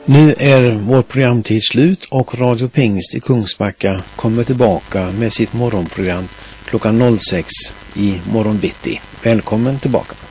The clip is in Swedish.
Nu är vår programtid slut och Radio Pingst i Kungsbacka kommer tillbaka med sitt morgonprogram klockan 06 i morgon bitti. Välkommen tillbaka.